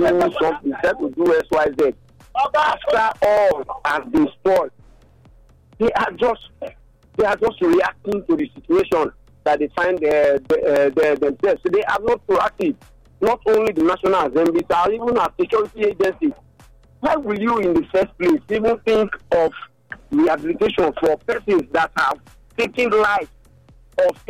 do something, decide to do XYZ. After all has been spoiled, they are just reacting to the situation that they find themselves. So they are not proactive. Not only the National Assembly, but even our security agencies. Why will you, in the first place, even think of rehabilitation for persons that have taken life of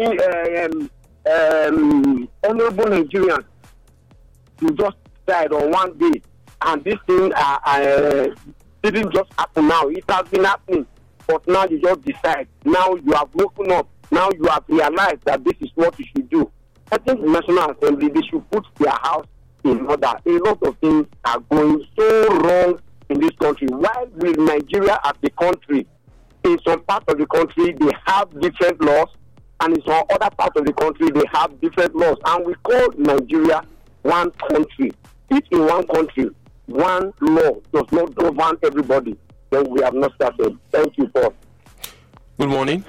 honorable Nigerians? You just died on one day, and this thing didn't just happen now. It has been happening, but now you just decide. Now you have woken up. Now you have realized that this is what you should do. I think the National Assembly, they should put their house in order. A lot of things are going so wrong in this country. Why will Nigeria as a country, in some parts of the country, they have different laws, and in some other parts of the country, they have different laws. And we call Nigeria one country. If in one country, one law does not govern everybody, then we have not started. Thank you, Paul. Good morning.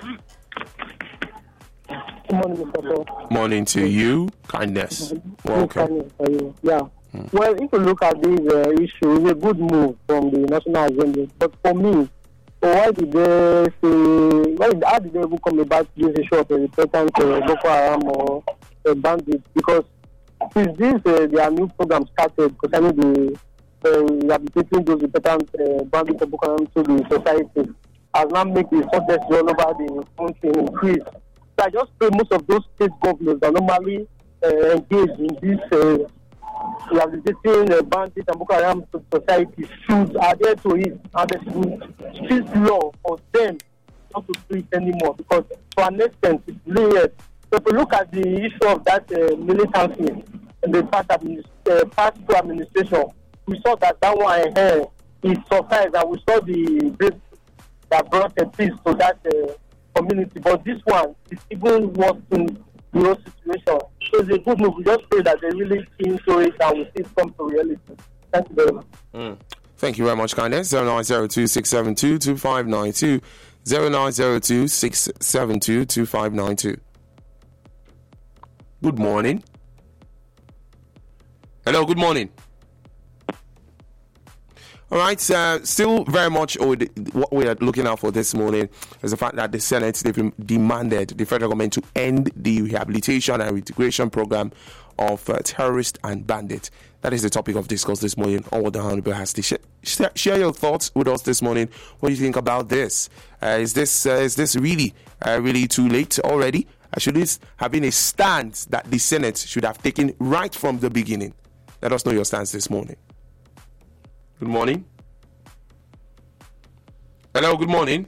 Good morning, Mr. Paul. Morning to you. Kindness. Welcome. Yeah. Well, if you look at this issue, it's a good move from the National Assembly. But for me, how did they even come about this issue of a repentant Boko Haram or a bandit? Because since their new program started concerning the rehabilitating those repentant bandits of Boko Haram to the society, has now made the protests all over the country increase. So I just pray most of those state governments that normally engage in this rehabilitating bandits and Boko Haram society should adhere to it, and they should strict law for them not to do it anymore, because to an extent it's layered. So if you look at the issue of that militancy in the past two administration, we saw that one is surprised, and we saw the breakthrough that brought a peace to that community. But this one is even worse in the whole situation. So it's a good move. We just pray that they really key into it and we see it come to reality. Thank you very much. Thank you very much, Kindness. 0902-672-2592. 0902-672-2592. Good morning. Hello, good morning. All right, still very much what we are looking out for this morning is the fact that the Senate, they've demanded the federal government to end the rehabilitation and reintegration program of terrorists and bandits. That is the topic of discourse this morning on what the Honorable has to share your thoughts with us this morning. What do you think about this? Is this really too late already? Should this have been a stance that the Senate should have taken right from the beginning? Let us know your stance this morning. Good morning. Hello, good morning.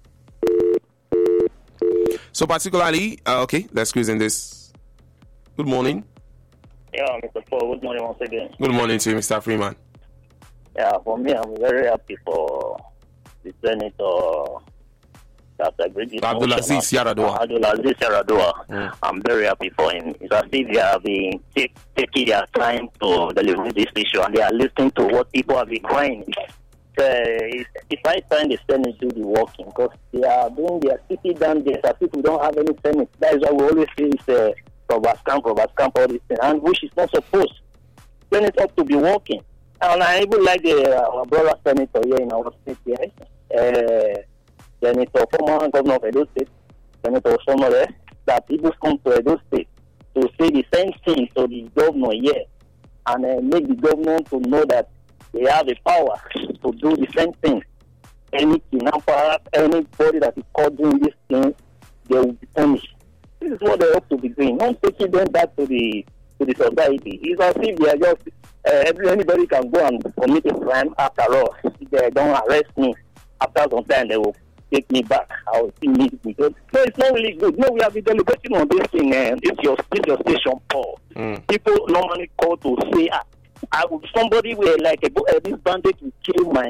So particularly, okay, let's squeeze in this. Good morning. Yeah, Mr. Paul, good morning once again. Good morning to you, Mr. Freeman. Yeah, for me, I'm very happy for the Senator that agreed with Abdulaziz Yaradua. I'm very happy for him. It's as if they have been taking their time to deliver this issue, and they are listening to what people have been crying. It's high time the Senate do the working, because they are doing their city down there as if we don't have any Senate. That is why we always say it's Provost camp, all these things, and which is not supposed. Senate ought to be working. And I even like our brother Senator here in our state here. Senator, former governor of Edo State, Senator Osomore, that people come to Edo State to say the same thing to the governor here, and make the governor to know that they have the power to do the same thing. Any kidnapper, anybody that is caught doing this thing, they will be punished. This is what they ought to be doing. Not taking them back to the society. It's as if they are just anybody can go and commit a crime after all. If they don't arrest me, after some time they will take me back. I will see me. So it's not really good. No, we have been deliberating on this thing. This your station, Paul. People normally call to say, somebody will like this bandit will kill my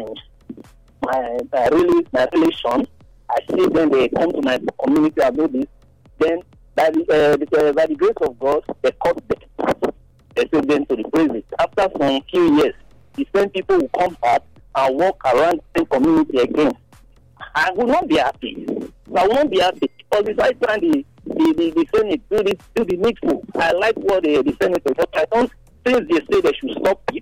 relation. I see them, they come to my community, I do this. Then by the grace of God, they caught them. They send them to the prison. After some few years, the same people will come back and walk around the community again. I will not be happy. I will not be happy, because besides the Senate do the needful. I like what the Senate, but I don't, since they say they should stop it,